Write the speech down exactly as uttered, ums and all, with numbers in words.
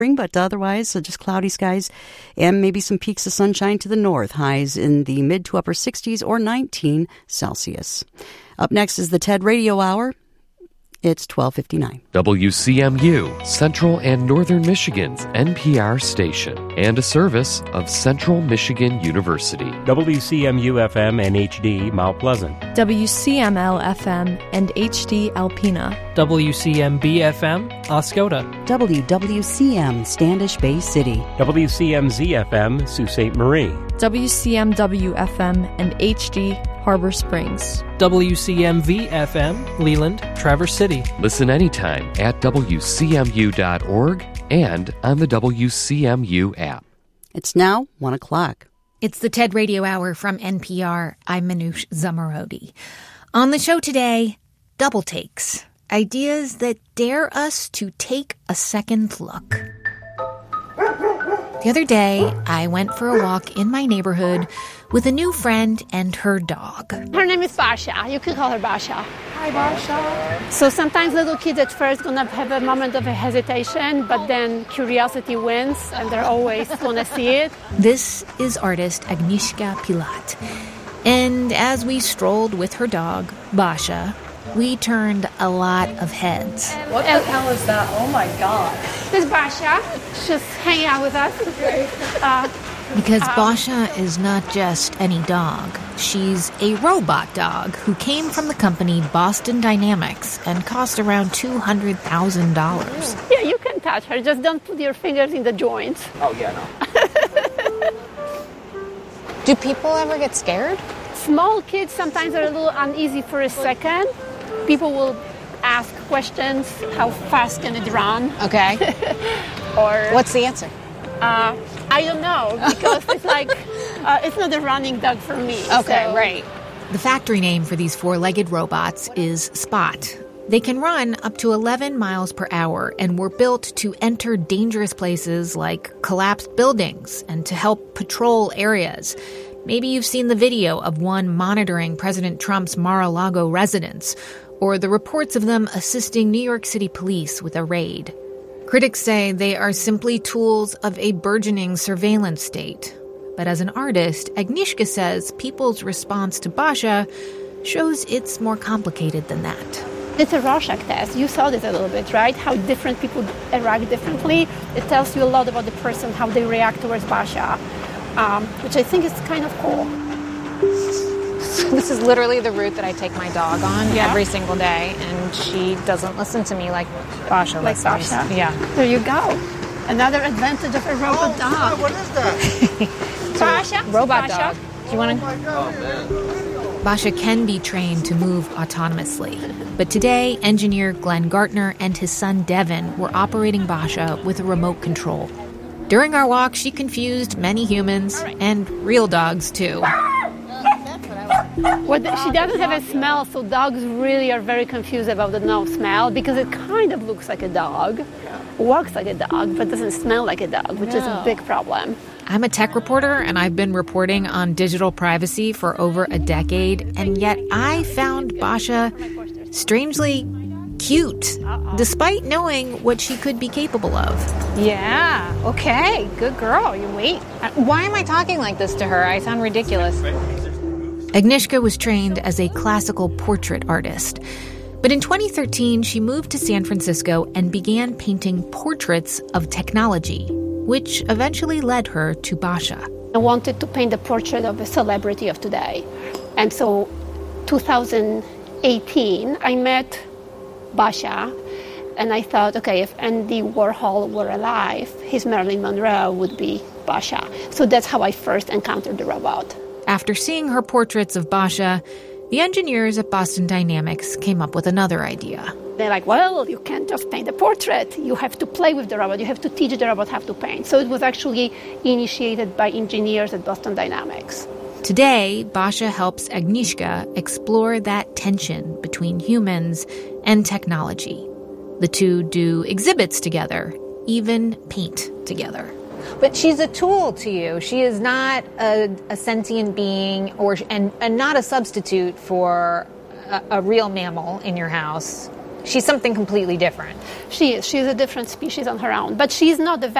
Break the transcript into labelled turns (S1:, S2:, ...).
S1: But otherwise, so just cloudy skies and maybe some peaks of sunshine to the north. Highs in the mid to upper sixties or nineteen Celsius. Up next is the TED Radio Hour. It's twelve fifty-nine.
S2: W C M U, Central and Northern Michigan's N P R station, and a service of Central Michigan University.
S3: W C M U F M and H D, Mount Pleasant.
S4: W C M L F M and H D, Alpena.
S5: W C M B F M, Oscoda.
S1: W W C M, Standish Bay City.
S3: W C M Z F M, Sault Ste. Marie.
S4: W C M W F M and H D, Harbor Springs.
S5: W C M V F M, Leland, Traverse City.
S2: Listen anytime at W C M U dot org and on the W C M U app.
S1: It's now one o'clock.
S6: It's the TED Radio Hour from N P R. I'm Manoush Zomorodi. On the show today, double takes. Ideas that dare us to take a second look. The other day, I went for a walk in my neighborhood with a new friend and her dog.
S7: Her name is Basha. You can call her Basha. Hi, Basha. So sometimes little kids at first gonna have a moment of a hesitation, but then curiosity wins, and they're always gonna see it.
S6: This is artist Agnieszka Pilat. And as we strolled with her dog, Basha, we turned a lot of heads.
S8: What the hell is that? Oh my God.
S7: This is Basha. She's hanging out with us. Uh,
S6: Because
S7: um,
S6: Basha is not just any dog. She's a robot dog who came from the company Boston Dynamics and cost around two hundred thousand dollars.
S7: Yeah, you can touch her. Just don't put your fingers in the joints.
S8: Oh, yeah, no. Do people ever get scared?
S7: Small kids sometimes are a little uneasy for a second. People will ask questions. How fast can it run?
S8: Okay.
S7: Or
S8: what's the answer?
S7: Uh, I don't know, because it's like, uh, it's not a running dog for me.
S8: Okay,
S7: so.
S8: right.
S6: The factory name for these four-legged robots is Spot. They can run up to eleven miles per hour and were built to enter dangerous places like collapsed buildings and to help patrol areas. Maybe you've seen the video of one monitoring President Trump's Mar-a-Lago residence, or the reports of them assisting New York City police with a raid. Critics say they are simply tools of a burgeoning surveillance state. But as an artist, Agnieszka says people's response to Basha shows it's more complicated than that.
S7: It's a Rorschach test. You saw this a little bit, right? How different people react differently. It tells you a lot about the person, how they react towards Basha, um, which I think is kind of cool.
S8: This is literally the route that I take my dog on
S7: yeah.
S8: every single day, and she doesn't listen to me like Basha
S7: like
S8: listens.
S7: Basha.
S8: Yeah.
S7: There you go. Another advantage of a robot
S9: oh,
S7: dog.
S9: What is that?
S7: Basha.
S8: Robot
S7: Basha.
S8: dog. Do you want to?
S9: Oh,
S6: Basha can be trained to move autonomously. But today, engineer Glenn Gartner and his son Devin were operating Basha with a remote control. During our walk, she confused many humans and real dogs, too.
S7: Well, she doesn't have a smell, so dogs really are very confused about the no smell because it kind of looks like a dog, walks like a dog, but doesn't smell like a dog, which no. is a big problem.
S6: I'm a tech reporter, and I've been reporting on digital privacy for over a decade, and yet I found Basha strangely cute, despite knowing what she could be capable of.
S8: Yeah, okay, good girl. You wait. Why am I talking like this to her? I sound ridiculous.
S6: Agnieszka was trained as a classical portrait artist. But in twenty thirteen, she moved to San Francisco and began painting portraits of technology, which eventually led her to Basha.
S7: I wanted to paint the portrait of a celebrity of today. And so two thousand eighteen, I met Basha, and I thought, okay, if Andy Warhol were alive, his Marilyn Monroe would be Basha. So that's how I first encountered the robot.
S6: After seeing her portraits of Basha, the engineers at Boston Dynamics came up with another idea.
S7: They're like, well, you can't just paint a portrait. You have to play with the robot. You have to teach the robot how to paint. So it was actually initiated by engineers at Boston Dynamics.
S6: Today, Basha helps Agnieszka explore that tension between humans and technology. The two do exhibits together, even paint together.
S8: But she's a tool to you. She is not a, a sentient being, or and, and not a substitute for a, a real mammal in your house.
S6: She's something completely different.
S7: She is. She's a different species on her own. But she's not the